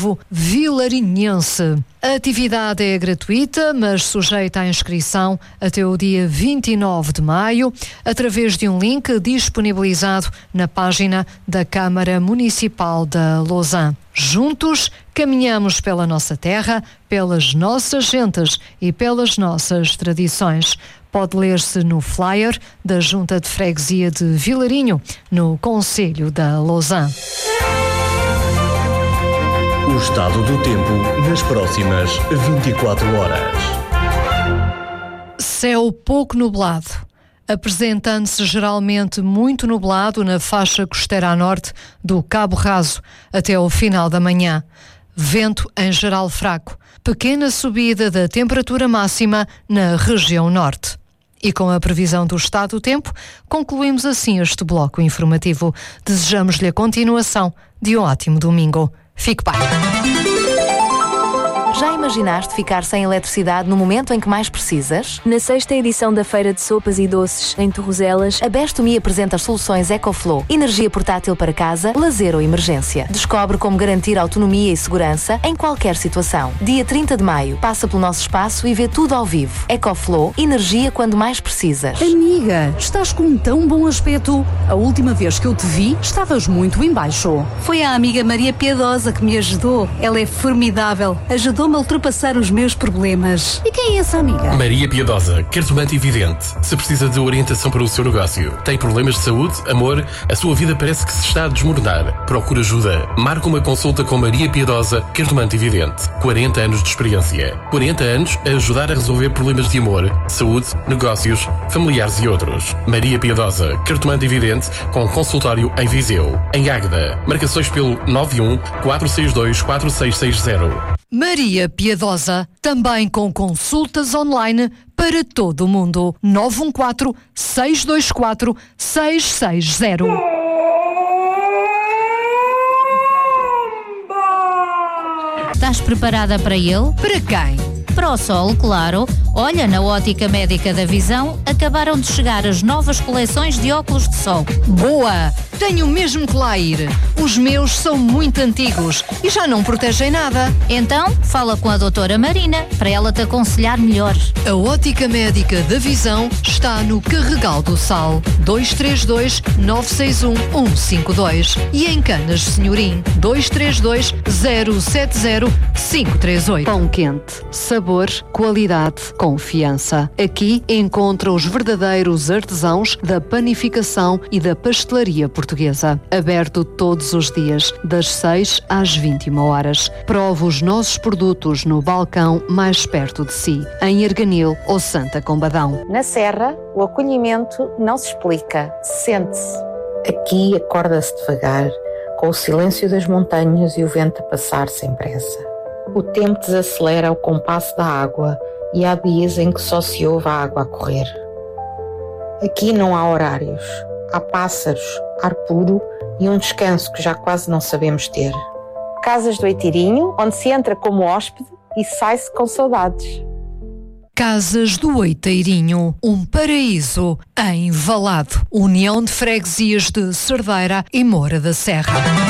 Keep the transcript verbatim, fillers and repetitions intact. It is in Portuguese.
Desportivo Vilarinhense. A atividade é gratuita, mas sujeita à inscrição até o dia vinte e nove de maio, através de um link disponibilizado na página da Câmara Municipal de Lousã. Juntos, caminhamos pela nossa terra, pelas nossas gentes e pelas nossas tradições. Pode ler-se no flyer da Junta de Freguesia de Vilarinho, no concelho da Lousã. O estado do tempo nas próximas vinte e quatro horas. Céu pouco nublado, apresentando-se geralmente muito nublado na faixa costeira a norte do Cabo Raso até ao final da manhã. Vento em geral fraco, pequena subida da temperatura máxima na região norte. E com a previsão do estado do tempo, concluímos assim este bloco informativo. Desejamos-lhe a continuação de um ótimo domingo. Fique bem. Já imaginaste ficar sem eletricidade no momento em que mais precisas? Na sexta edição da Feira de Sopas e Doces, em Torrozelas, a Best to Me apresenta as soluções EcoFlow. Energia portátil para casa, lazer ou emergência. Descobre como garantir autonomia e segurança em qualquer situação. Dia trinta de maio, passa pelo nosso espaço e vê tudo ao vivo. EcoFlow, energia quando mais precisas. Amiga, estás com um tão bom aspecto. A última vez que eu te vi, estavas muito em baixo. Foi a amiga Maria Piedosa que me ajudou. Ela é formidável. Ajudou-me a ultrapassar os meus problemas. E quem é essa amiga? Maria Piedosa, cartomante e vidente. Se precisa de orientação para o seu negócio, tem problemas de saúde, amor, a sua vida parece que se está a desmoronar. Procura ajuda. Marca uma consulta com Maria Piedosa, cartomante e vidente. quarenta anos de experiência. quarenta anos a ajudar a resolver problemas de amor, saúde, negócios, familiares e outros. Maria Piedosa, cartomante e vidente, com consultório em Viseu. Em Águeda. Marcações pelo nove um quatro seis dois quatro seis seis zero. Maria Piedosa, também com consultas online para todo o mundo. nove um quatro seis dois quatro seis seis zero. Estás preparada para ele? Para quem? Para o sol, claro. Olha, na Ótica Médica da Visão acabaram de chegar as novas coleções de óculos de sol. Boa! Tenho mesmo que lá ir. Os meus são muito antigos e já não protegem nada. Então, fala com a doutora Marina para ela te aconselhar melhor. A Ótica Médica da Visão está no Carregal do Sal, dois três dois nove seis um um cinco dois, e em Canas de Senhorim, dois três dois zero sete zero cinco três oito. Pão quente, sabor, qualidade, confiança. Aqui encontra os verdadeiros artesãos da panificação e da pastelaria portuguesa. Aberto todos os dias, das seis às vinte e uma horas. Prove os nossos produtos no balcão mais perto de si, em Arganil ou Santa Combadão. Na Serra, o acolhimento não se explica, sente-se. Aqui acorda-se devagar, com o silêncio das montanhas e o vento a passar sem pressa. O tempo desacelera ao compasso da água e há dias em que só se ouve a água a correr. Aqui não há horários, há pássaros, ar puro e um descanso que já quase não sabemos ter. Casas do Oitirinho, onde se entra como hóspede e sai-se com saudades. Casas do Oiteirinho, um paraíso em Valado. União de Freguesias de Cerdeira e Moura da Serra.